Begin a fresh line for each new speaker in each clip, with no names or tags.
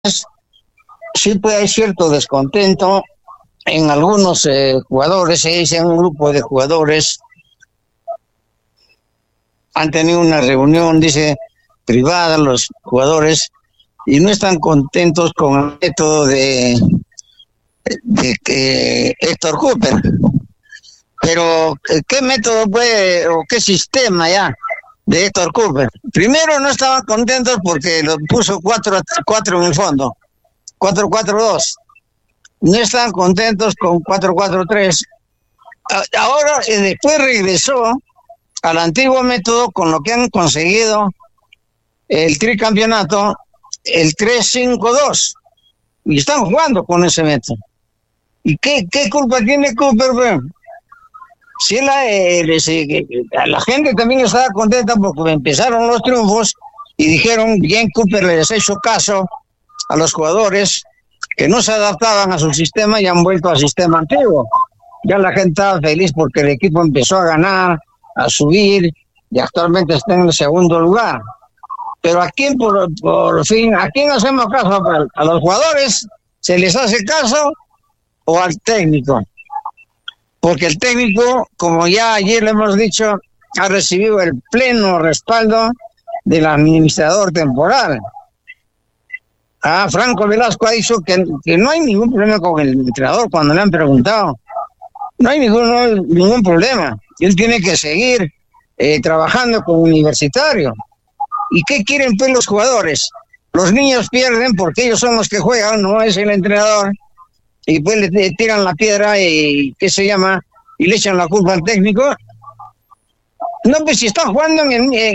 sí puede haber cierto descontento en algunos jugadores. Se dice un grupo de jugadores han tenido una reunión, dice, privada, los jugadores, y no están contentos con el método de Héctor Cooper. Pero, ¿qué método puede, o qué sistema ya de Héctor Cooper? Primero, no estaban contentos porque lo puso 4-4 en el fondo, 4-4-2. No estaban contentos con 4-4-3. Ahora, después regresó al antiguo método con lo que han conseguido el tricampeonato, el 3-5-2. Y están jugando con ese método. ¿Y qué culpa tiene Cooper? Si la gente también estaba contenta porque empezaron los triunfos y dijeron, bien, Cooper les ha hecho caso a los jugadores que no se adaptaban a su sistema y han vuelto al sistema antiguo. Ya la gente estaba feliz porque el equipo empezó a ganar, a subir, y actualmente está en el segundo lugar. Pero ¿a quién por fin, a quién hacemos caso? ¿A los jugadores se les hace caso o al técnico? Porque el técnico, como ya ayer le hemos dicho, ha recibido el pleno respaldo del administrador temporal. Franco Velasco ha dicho que no hay ningún problema con el entrenador cuando le han preguntado. No hay ningún problema. Él tiene que seguir trabajando con Universitario. ¿Y qué quieren pues los jugadores? Los niños pierden porque ellos son los que juegan, no es el entrenador. Y pues le tiran la piedra y y le echan la culpa al técnico. No, pues si están jugando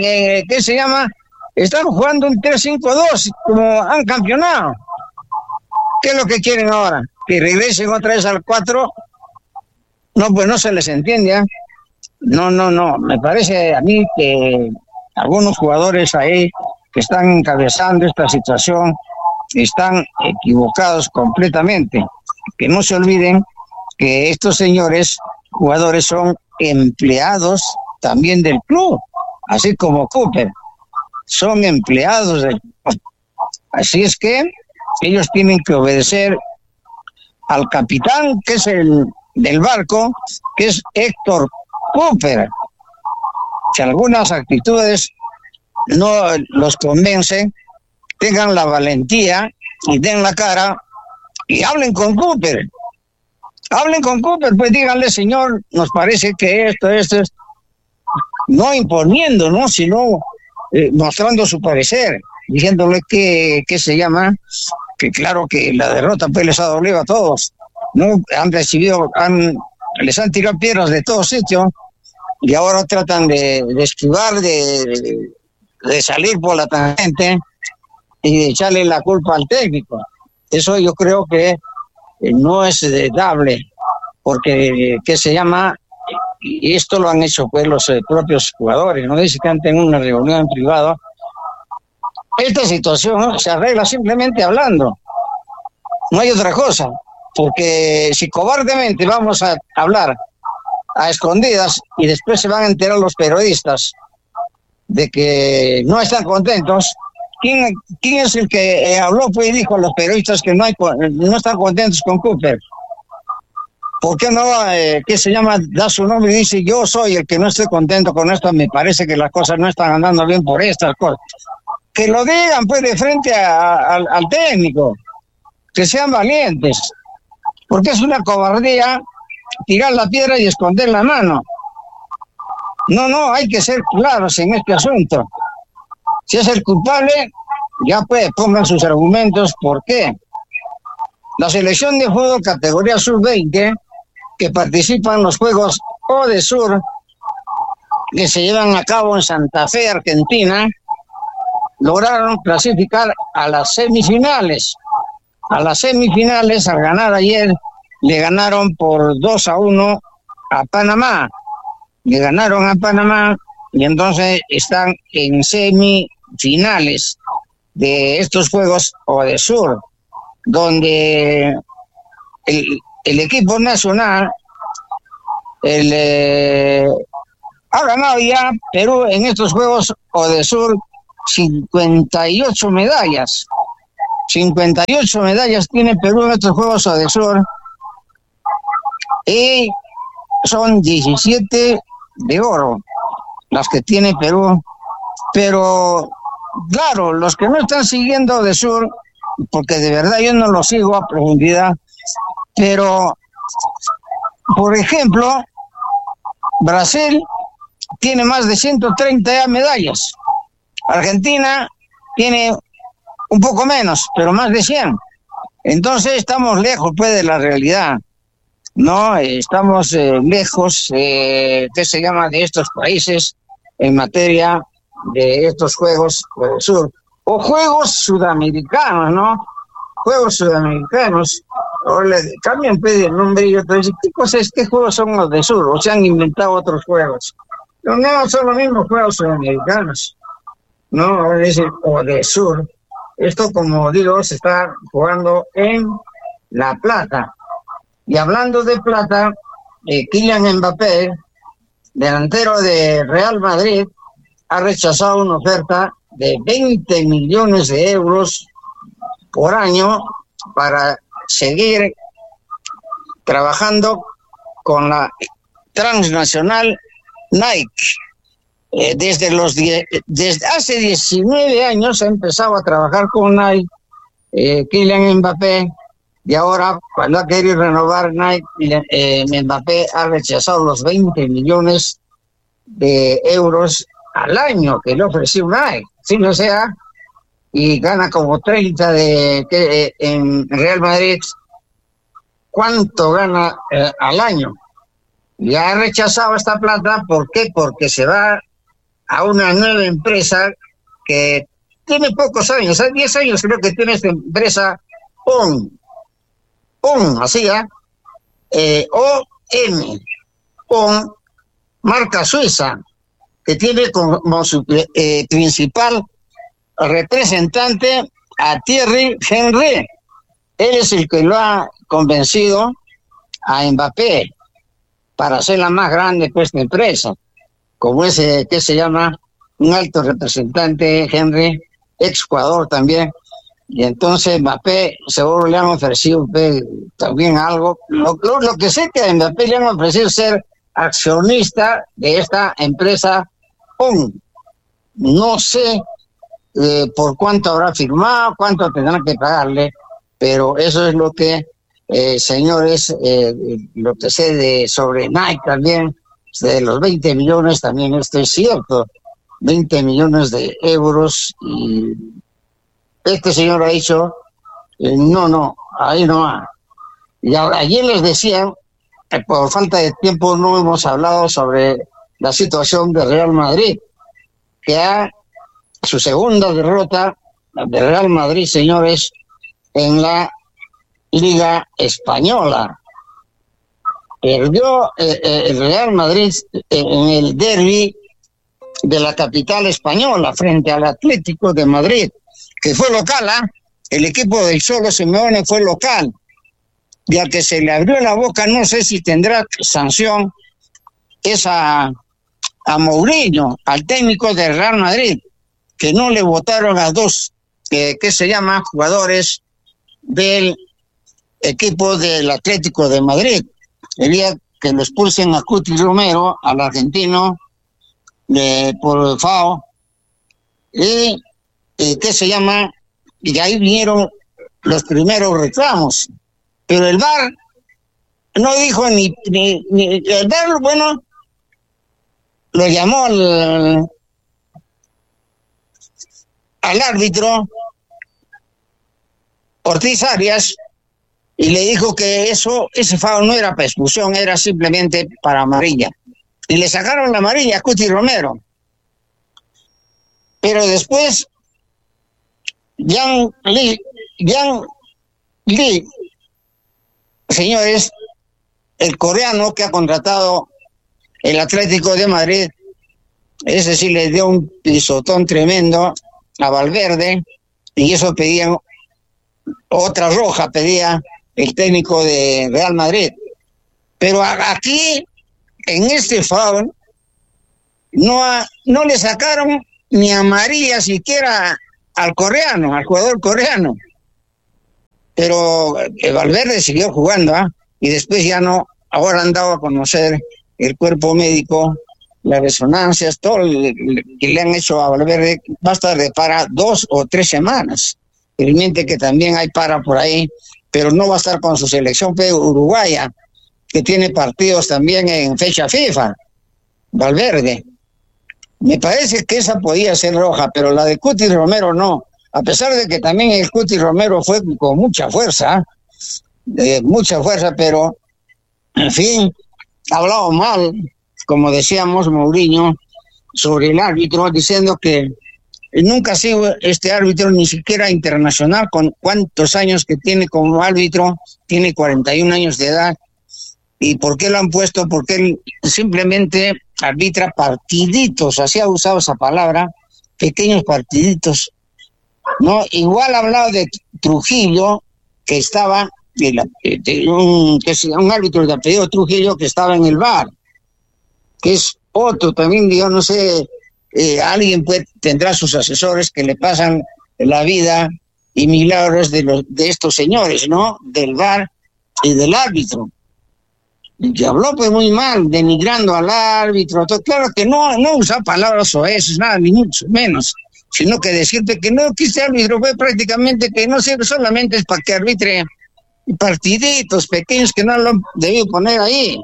están jugando un 3-5-2 como han campeonado. ¿Qué es lo que quieren ahora? ¿Que regresen otra vez al 4? No, pues no se les entiende, ¿eh? No, me parece a mí que algunos jugadores ahí que están encabezando esta situación están equivocados completamente. Que no se olviden que estos señores jugadores son empleados también del club, así como Cooper, son empleados del club. Así es que ellos tienen que obedecer al capitán, que es el del barco, que es Héctor Cooper. Si algunas actitudes no los convencen, tengan la valentía y den la cara y hablen con Cooper. Hablen con Cooper, pues díganle, señor, nos parece que esto es, no imponiendo, ¿no? Sino mostrando su parecer, diciéndole que claro que la derrota pues les ha dolido a todos, ¿no? Les han tirado piedras de todos sitios y ahora tratan de esquivar, de salir por la tangente y de echarle la culpa al técnico. Eso yo creo que no es dable, porque y esto lo han hecho pues los propios jugadores, no dice que han tenido una reunión en privado. Esta situación se arregla simplemente hablando, no hay otra cosa, porque si cobardemente vamos a hablar a escondidas y después se van a enterar los periodistas de que no están contentos, ¿quién es el que habló pues, y dijo a los periodistas que no están contentos con Cooper? ¿Por qué no, da su nombre y dice, yo soy el que no estoy contento con esto, me parece que las cosas no están andando bien por estas cosas? Que lo digan pues de frente al técnico, que sean valientes, porque es una cobardía tirar la piedra y esconder la mano. No, hay que ser claros en este asunto. Si es el culpable, ya pues pongan sus argumentos. ¿Por qué? La selección de fútbol categoría sub-20 que participa en los Juegos ODESUR que se llevan a cabo en Santa Fe, Argentina, lograron clasificar a las semifinales. A las semifinales, al ganar ayer, le ganaron por 2-1 a Panamá. Le ganaron a Panamá y entonces están en semifinales de estos Juegos ODESUR, donde el equipo nacional ha ganado ya Perú en estos Juegos ODESUR 58 medallas. 58 medallas tiene Perú en estos Juegos Odesur y son 17 de oro las que tiene Perú. Pero claro, los que no están siguiendo Odesur, porque de verdad yo no lo sigo a profundidad, pero por ejemplo, Brasil tiene más de 130 medallas. Argentina tiene un poco menos, pero más de 100. Entonces estamos lejos, pues, de la realidad, ¿no? Estamos lejos, ¿qué se llama?, de estos países en materia de estos Juegos del Sur. O Juegos Sudamericanos, ¿no? Juegos Sudamericanos. Ahora le cambian, pues, el nombre y otro dice, ¿qué cosa es? ¿Qué juegos son los de Sur? ¿O se han inventado otros juegos? No, son los mismos Juegos Sudamericanos. No, ahora dicen o de Sur. Esto, como digo, se está jugando en La Plata. Y hablando de plata, Kylian Mbappé, delantero de Real Madrid, ha rechazado una oferta de 20 millones de euros por año para seguir trabajando con la transnacional Nike. Desde hace 19 años ha empezado a trabajar con Nike, Kylian Mbappé, y ahora cuando ha querido renovar Nike, Mbappé ha rechazado los 20 millones de euros al año que le ofreció Nike, ¿sí? O sea, y gana como 30 en Real Madrid. ¿Cuánto gana al año? Ya ha rechazado esta plata. ¿Por qué? Porque se va a una nueva empresa que tiene pocos años, 10 años creo que tiene esta empresa, así, OM, marca suiza, que tiene como su principal representante a Thierry Henry. Él es el que lo ha convencido a Mbappé para ser la más grande, pues, de empresa, como ese que se llama un alto representante, Henry, ex jugador también. Y entonces Mbappé seguro le han ofrecido también algo. Lo que sé que a Mbappé le han ofrecido ser accionista de esta empresa No sé por cuánto habrá firmado, cuánto tendrán que pagarle, pero eso es lo que, señores, lo que sé sobre Nike también, de los 20 millones también esto es cierto, 20 millones de euros, y este señor ha dicho, no, ahí no va. Y ahora, ayer les decía, por falta de tiempo no hemos hablado sobre la situación de Real Madrid, que su segunda derrota de Real Madrid, señores, en la Liga Española. Perdió el Real Madrid en el derbi de la capital española frente al Atlético de Madrid, que fue local, el equipo del Cholo Simeone fue local, y al que se le abrió la boca, no sé si tendrá sanción, es a Mourinho, al técnico del Real Madrid, que no le votaron a dos, que se llama jugadores del equipo del Atlético de Madrid. Quería que lo expulsen a Cuti Romero, al argentino, por el FAO, y que se llama, y ahí vinieron los primeros reclamos, pero el VAR no dijo ni el VAR, bueno, lo llamó al árbitro Ortiz Arias y le dijo que ese foul no era para expulsión, era simplemente para amarilla, y le sacaron la amarilla a Cuti Romero. Pero después Yang Lee, señores, el coreano que ha contratado el Atlético de Madrid, ese sí le dio un pisotón tremendo a Valverde, y eso pedía otra roja, pedía el técnico de Real Madrid. Pero aquí, en este foul, no le sacaron ni amarilla siquiera al coreano, al jugador coreano. Pero Valverde siguió jugando, y después ya no. Ahora han dado a conocer el cuerpo médico, las resonancias, todo lo que le han hecho a Valverde, va a estar de para 2 o 3 semanas. Realmente que también hay para por ahí, pero no va a estar con su selección uruguaya, que tiene partidos también en fecha FIFA, Valverde. Me parece que esa podía ser roja, pero la de Cuti Romero no. A pesar de que también el Cuti Romero fue con mucha fuerza, pero, en fin, ha hablado mal, como decíamos, Mourinho, sobre el árbitro, diciendo que nunca ha sido este árbitro ni siquiera internacional, con cuántos años que tiene como árbitro, tiene 41 años de edad. ¿Y por qué lo han puesto? Porque él simplemente arbitra partiditos, así ha usado esa palabra, pequeños partiditos, ¿no? Igual ha hablado de Trujillo, que estaba, un árbitro de apellido Trujillo, que estaba en el VAR, que es otro también, yo no sé, alguien tendrá sus asesores que le pasan la vida y milagros de estos señores, ¿no? Del VAR y del árbitro. Y que habló pues muy mal, denigrando al árbitro. Claro que no usa palabras soeces, nada, ni mucho menos, sino que decirte que no, que este árbitro fue prácticamente que no sirve, solamente es para que arbitre partiditos pequeños que no lo debió poner ahí.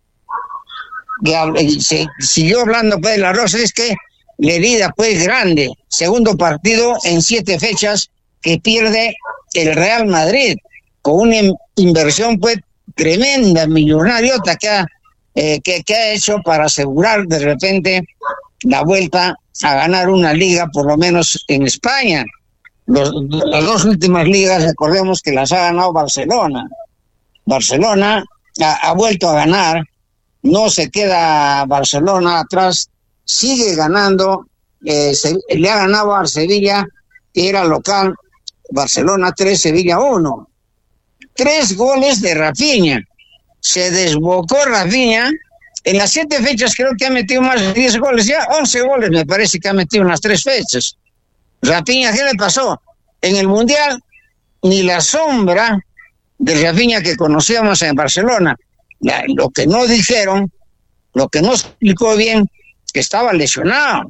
Y siguió hablando pues de la Rosa, es que la herida pues grande, segundo partido en 7 fechas que pierde el Real Madrid, con una inversión pues tremenda, millonariota que ha hecho para asegurar de repente la vuelta a ganar una liga, por lo menos en España. Las 2 últimas ligas, recordemos que las ha ganado Barcelona. Barcelona ha vuelto a ganar, no se queda Barcelona atrás, sigue ganando, le ha ganado a Sevilla, que era local, Barcelona 3, Sevilla 1. 3 goles de Rafinha. Se desbocó Rafinha. En las 7 fechas creo que ha metido más de 10 goles, ya 11 goles me parece que ha metido en las 3 fechas. Rafinha, ¿qué le pasó? En el Mundial, ni la sombra de Rafinha que conocíamos en Barcelona. Lo que no dijeron, lo que no explicó bien, que estaba lesionado.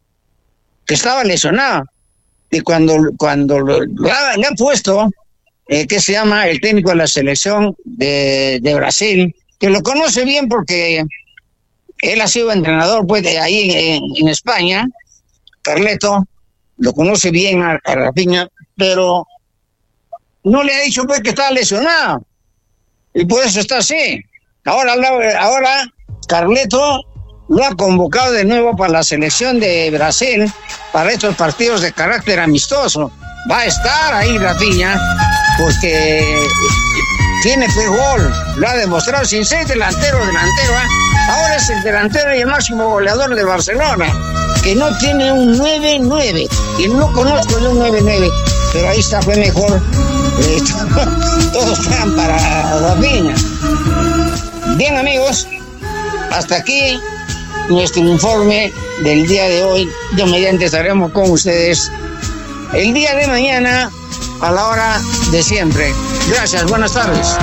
Y cuando le han puesto, que se llama el técnico de la selección de Brasil, que lo conoce bien porque él ha sido entrenador pues de ahí en España, Carleto, lo conoce bien a Rafinha, pero no le ha dicho pues que estaba lesionado, y por eso está así. Ahora Carleto lo ha convocado de nuevo para la selección de Brasil, para estos partidos de carácter amistoso. Va a estar ahí Rafinha, porque tiene pues gol, lo ha demostrado sin ser delantero, ahora es el delantero y el máximo goleador de Barcelona, que no tiene un 9-9, y no conozco de un 9-9, pero ahí está, fue mejor, todos están para Rafinha. Bien amigos, hasta aquí nuestro informe del día de hoy. Yo mediante estaremos con ustedes el día de mañana a la hora de siempre. Gracias, buenas tardes.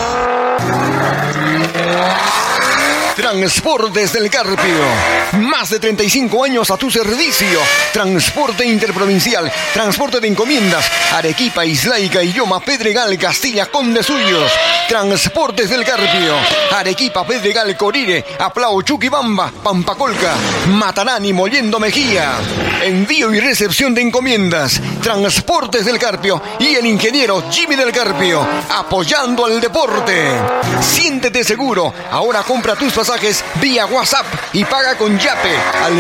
Transportes del Carpio, más de 35 años a tu servicio. Transporte interprovincial, transporte de encomiendas, Arequipa, Islaica, Illoma, Pedregal, Castilla, Conde Suyos. Transportes del Carpio, Arequipa, Pedregal, Corire, Aplao, Chuquibamba, Pampacolca, Matarani, Mollendo Mejía. Envío y recepción de encomiendas. Transportes del Carpio y el ingeniero Jimmy del Carpio, apoyando al deporte. Siéntete seguro, ahora compra tus pasajes vía WhatsApp y paga con Yape al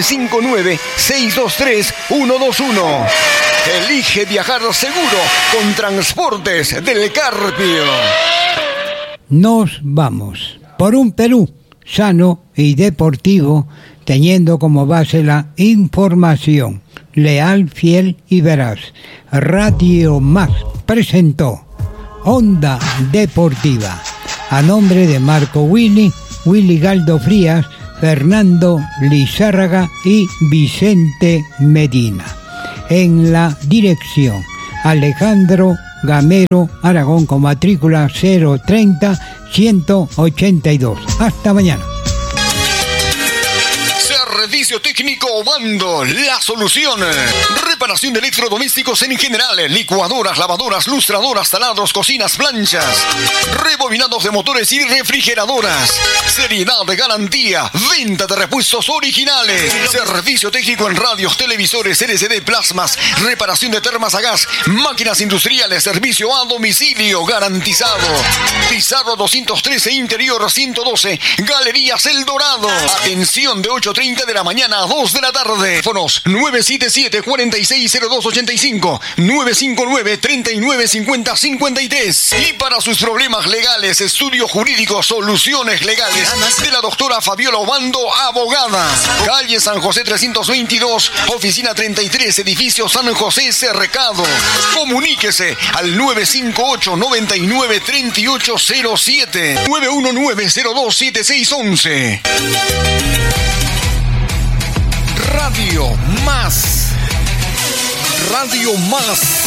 959-623-121. Elige viajar seguro con Transportes del Carpio.
Nos vamos por un Perú sano y deportivo, teniendo como base la información leal, fiel y veraz. Radio Más presentó Onda Deportiva. A nombre de Marco Willy Galdo Frías, Fernando Lizárraga y Vicente Medina. En la dirección, Alejandro Gamero, Aragón, con matrícula 030-182. Hasta mañana.
Servicio técnico Obando, la solución. Reparación de electrodomésticos en general, licuadoras, lavadoras, lustradoras, taladros, cocinas, planchas, rebobinados de motores y refrigeradoras. Seriedad de garantía, venta de repuestos originales. Servicio técnico en radios, televisores, LCD, plasmas, reparación de termas a gas, máquinas industriales, servicio a domicilio garantizado. Pizarro 213, interior 112, Galerías El Dorado. Atención de 8:30 de la mañana a 2 de la tarde. Teléfonos 977-460285, 959-3950-53. Y para sus problemas legales, estudio jurídico, soluciones legales de la doctora Fabiola Obando, abogada. Calle San José 322, oficina 33, edificio San José Cercado. Comuníquese al 958-993807, 919-027611. Radio Más.